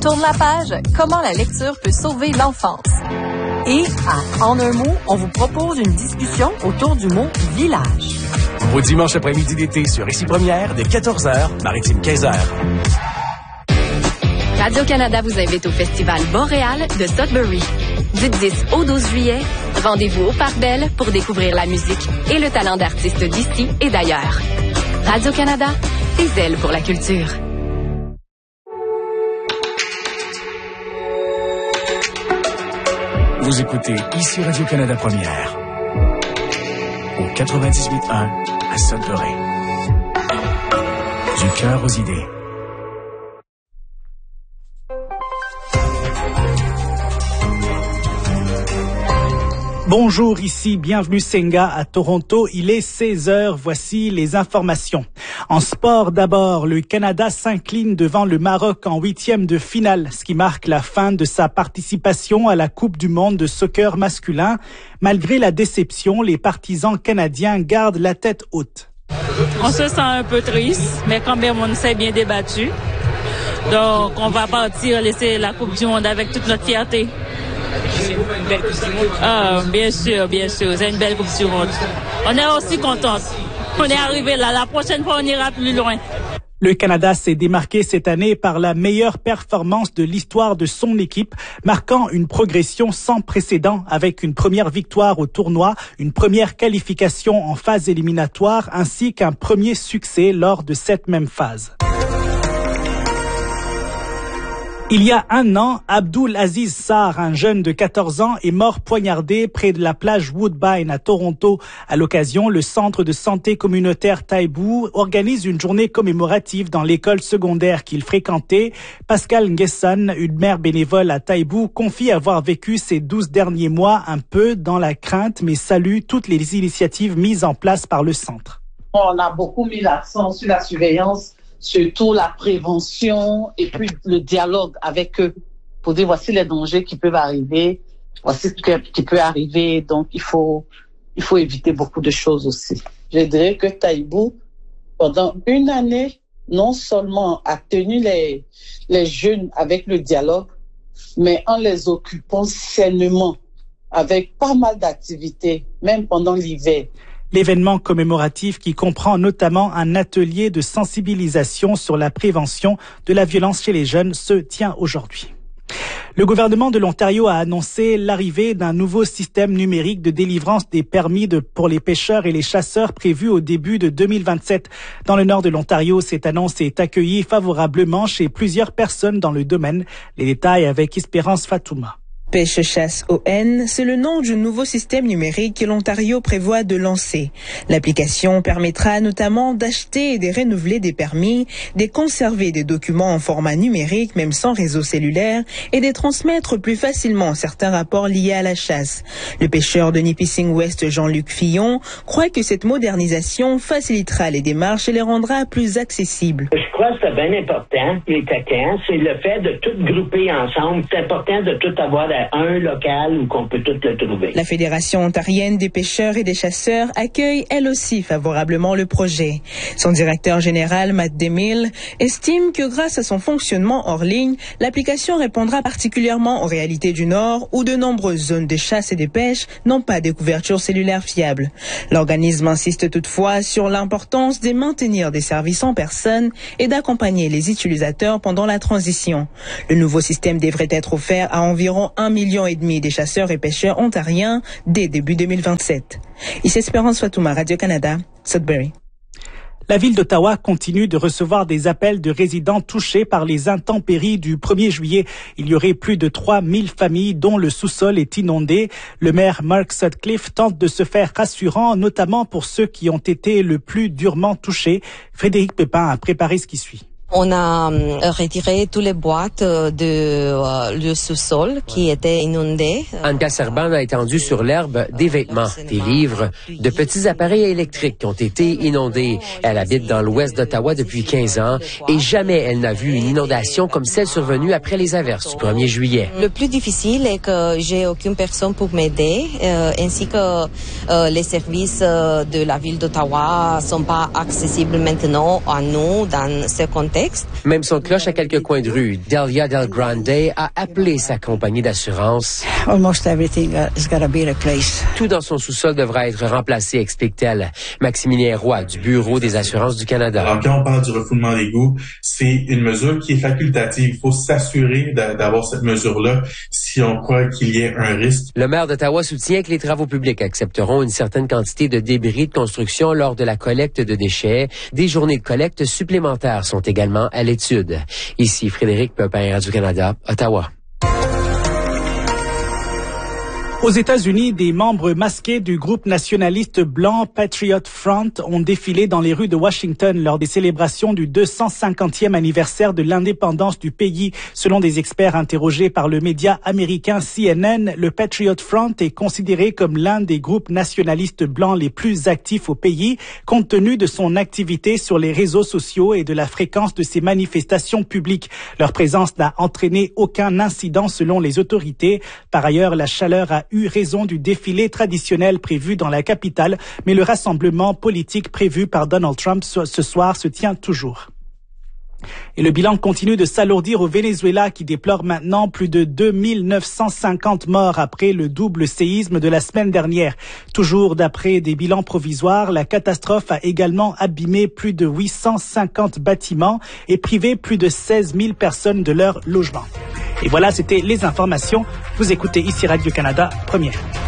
Tourne la page, comment la lecture peut sauver l'enfance. Et En un mot, on vous propose une discussion autour du mot village. Au dimanche après-midi d'été sur Ici Première, dès 14h, Maritime 15h. Radio-Canada vous invite au Festival Boréal de Sudbury. Du 10 au 12 juillet, rendez-vous au Parc Bell pour découvrir la musique et le talent d'artistes d'ici et d'ailleurs. Radio-Canada, des ailes pour la culture. Vous écoutez Ici Radio-Canada Première, au 98.1 à Sudbury. Du cœur aux idées. Bonjour, ici, bienvenue Senga à Toronto. Il est 16h, voici les informations. En sport d'abord, le Canada s'incline devant le Maroc en 8e de finale, ce qui marque la fin de sa participation à la Coupe du monde de soccer masculin. Malgré la déception, les partisans canadiens gardent la tête haute. On se sent un peu triste, mais quand même on s'est bien débattu. Donc on va partir laisser la Coupe du monde avec toute notre fierté. Bien sûr, c'est une belle Coupe du monde. On est aussi contente. On est arrivé là, la prochaine fois on ira plus loin. Le Canada s'est démarqué cette année par la meilleure performance de l'histoire de son équipe, marquant une progression sans précédent avec une première victoire au tournoi, une première qualification en phase éliminatoire ainsi qu'un premier succès lors de cette même phase. Il y a un an, Abdul Aziz Sarr, un jeune de 14 ans, est mort poignardé près de la plage Woodbine à Toronto. À l'occasion, le centre de santé communautaire Taibou organise une journée commémorative dans l'école secondaire qu'il fréquentait. Pascal Nguesson, une mère bénévole à Taibou, confie avoir vécu ces 12 derniers mois un peu dans la crainte, mais salue toutes les initiatives mises en place par le centre. On a beaucoup mis l'accent sur la surveillance, surtout la prévention et puis le dialogue avec eux pour dire voici les dangers qui peuvent arriver, voici ce qui peut arriver. Donc il faut éviter beaucoup de choses aussi. Je dirais que Taibou, pendant une année, non seulement a tenu les jeunes avec le dialogue, mais en les occupant sainement avec pas mal d'activités, même pendant l'hiver. L'événement commémoratif qui comprend notamment un atelier de sensibilisation sur la prévention de la violence chez les jeunes se tient aujourd'hui. Le gouvernement de l'Ontario a annoncé l'arrivée d'un nouveau système numérique de délivrance des permis pour les pêcheurs et les chasseurs prévu au début de 2027. Dans le nord de l'Ontario, cette annonce est accueillie favorablement chez plusieurs personnes dans le domaine. Les détails avec Espérance Fatouma. Pêche-chasse ON, c'est le nom du nouveau système numérique que l'Ontario prévoit de lancer. L'application permettra notamment d'acheter et de renouveler des permis, de conserver des documents en format numérique, même sans réseau cellulaire, et de transmettre plus facilement certains rapports liés à la chasse. Le pêcheur de Nipissing-Ouest, Jean-Luc Fillon, croit que cette modernisation facilitera les démarches et les rendra plus accessibles. Je crois que c'est bien important, les taquins, c'est le fait de tout grouper ensemble. C'est important de tout avoir un local où qu'on peut tout le trouver. La Fédération ontarienne des pêcheurs et des chasseurs accueille elle aussi favorablement le projet. Son directeur général, Matt DeMille, estime que grâce à son fonctionnement hors ligne, l'application répondra particulièrement aux réalités du Nord où de nombreuses zones de chasse et de pêche n'ont pas de couverture cellulaire fiable. L'organisme insiste toutefois sur l'importance de maintenir des services en personne et d'accompagner les utilisateurs pendant la transition. Le nouveau système devrait être offert à environ 1,5 million des chasseurs et pêcheurs ontariens dès début 2027. Ici Espérance Fatouma, Radio-Canada, Sudbury. La ville d'Ottawa continue de recevoir des appels de résidents touchés par les intempéries du 1er juillet. Il y aurait plus de 3000 familles dont le sous-sol est inondé. Le maire Mark Sutcliffe tente de se faire rassurant, notamment pour ceux qui ont été le plus durement touchés. Frédéric Pépin a préparé ce qui suit. On a retiré toutes les boîtes le sous-sol qui étaient inondées. Anka Serban a étendu sur l'herbe des vêtements, des livres, de petits appareils électriques qui ont été inondés. Elle habite dans l'ouest d'Ottawa depuis 15 ans et jamais elle n'a vu une inondation comme celle survenue après les averses du 1er juillet. Le plus difficile est que j'ai aucune personne pour m'aider, ainsi que les services de la ville d'Ottawa sont pas accessibles maintenant à nous dans ce contexte contexte. Même son cloche à quelques coins de rue, Delia Del Grande a appelé sa compagnie d'assurance. Almost everything is gotta be replaced. Tout dans son sous-sol devra être remplacé, explique-t-elle. Maximilien Roy, du Bureau des assurances du Canada. Alors, quand on parle du refoulement d'égouts, c'est une mesure qui est facultative. Il faut s'assurer d'avoir cette mesure-là si on croit qu'il y ait un risque. Le maire d'Ottawa soutient que les travaux publics accepteront une certaine quantité de débris de construction lors de la collecte de déchets. Des journées de collecte supplémentaires sont également à l'étude. Ici Frédéric Pepin, Radio-Canada, Ottawa. Aux États-Unis, des membres masqués du groupe nationaliste blanc Patriot Front ont défilé dans les rues de Washington lors des célébrations du 250e anniversaire de l'indépendance du pays. Selon des experts interrogés par le média américain CNN, le Patriot Front est considéré comme l'un des groupes nationalistes blancs les plus actifs au pays, compte tenu de son activité sur les réseaux sociaux et de la fréquence de ses manifestations publiques. Leur présence n'a entraîné aucun incident selon les autorités. Par ailleurs, la chaleur a eu raison du défilé traditionnel prévu dans la capitale, mais le rassemblement politique prévu par Donald Trump ce soir se tient toujours. Et le bilan continue de s'alourdir au Venezuela qui déplore maintenant plus de 2950 morts après le double séisme de la semaine dernière. Toujours d'après des bilans provisoires, la catastrophe a également abîmé plus de 850 bâtiments et privé plus de 16 000 personnes de leur logement. Et voilà, c'était les informations. Vous écoutez ici Radio-Canada, première.